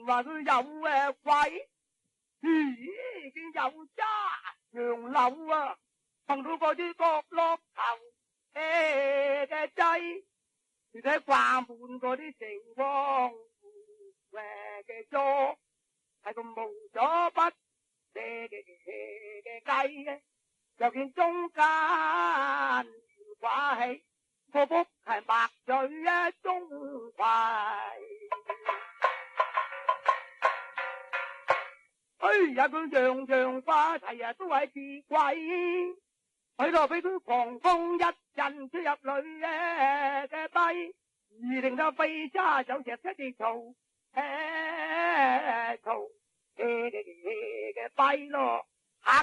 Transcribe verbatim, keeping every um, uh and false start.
話佢有誒鬼，已經有家洋樓啊，碰到嗰啲角落頭誒嘅仔，你睇掛滿嗰啲情況誒嘅咗，係個無所不射嘅嘅計嘅，就見中間掛起個幅係白嘴啊中懷。哎呀，佢樣樣話題啊都係似鬼，喺度俾佢狂風一陣出入裏嘅嘅低，而令到飛沙走石一直嘈誒嘈嘅嘅嘅嘅低咯。